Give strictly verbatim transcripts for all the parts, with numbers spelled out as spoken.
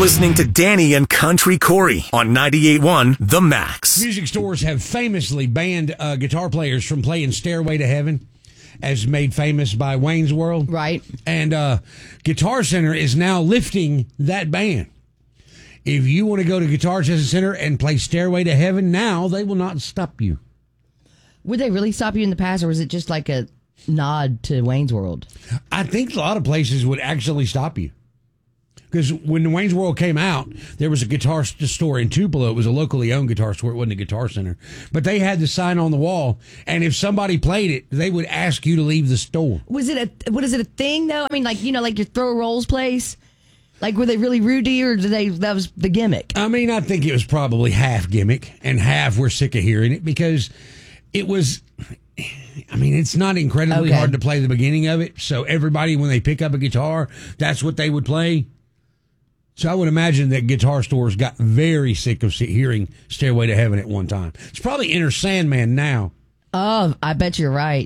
listening to Danny and Country Corey on ninety-eight point one The Max. Music stores have famously banned uh, guitar players from playing Stairway to Heaven, as made famous by Wayne's World. Right. And uh, Guitar Center is now lifting that ban. If you want to go to Guitar Center and play Stairway to Heaven now, they will not stop you. Would they really stop you in the past, or was it just like a nod to Wayne's World? I think a lot of places would actually stop you. Because when Wayne's World came out, there was a guitar store in Tupelo. It was a locally owned guitar store. It wasn't a Guitar Center. But they had the sign on the wall, and if somebody played it, they would ask you to leave the store. Was it a, what is it, a thing, though? I mean, like, you know, like your Throw Rolls place? Like, were they really rude to you, or did they, that was the gimmick? I mean, I think it was probably half gimmick, and half we're sick of hearing it, because it was... I mean, it's not incredibly Okay. hard to play the beginning of it, so everybody, when they pick up a guitar, that's what they would play. So I would imagine that guitar stores got very sick of hearing Stairway to Heaven at one time. It's probably Enter Sandman now. Oh, I bet you're right.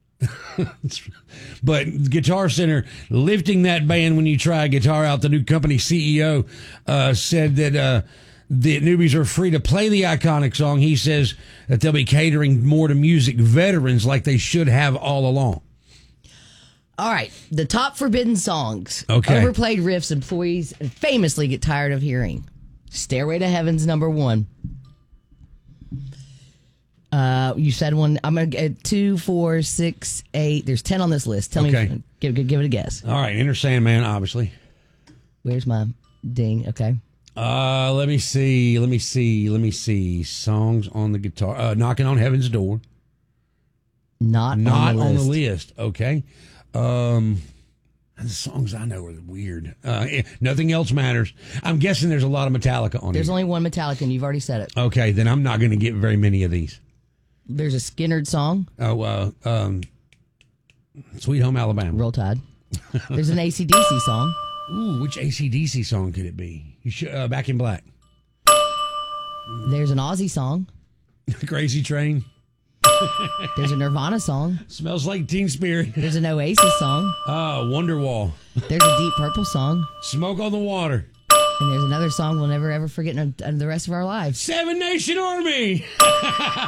But Guitar Center lifting that ban when you try a guitar out. The new company C E O uh, said that uh, the newbies are free to play the iconic song. He says that they'll be catering more to music veterans like they should have all along. All right, the top forbidden songs. Okay. Overplayed riffs employees famously get tired of hearing. Stairway to Heaven's number one. Uh, you said one. I'm going to get two, four, six, eight. There's ten on this list. Tell Okay. me, give, give, give it a guess. All right, Enter Sandman, obviously. Where's my ding? Okay. Uh, let me see, let me see, let me see. Songs on the guitar. Uh, Knocking on Heaven's Door. Not, Not on the on list. the list. Okay. Um, the songs I know are weird. Uh, eh, Nothing Else Matters. I'm guessing there's a lot of Metallica on There's here. only one Metallica, and you've already said it. Okay, then I'm not going to get very many of these. There's a Skynyrd song, Oh, uh, um, Sweet Home Alabama. Roll Tide. There's an A C D C song. Ooh, which A C D C song could it be? You should, uh, Back in Black. There's an Ozzy song. Crazy Train. There's a Nirvana song. Smells Like Teen Spirit. There's an Oasis song. Uh, Wonderwall. There's a Deep Purple song. Smoke on the Water. And there's another song we'll never ever forget in, in the rest of our lives. Seven Nation Army.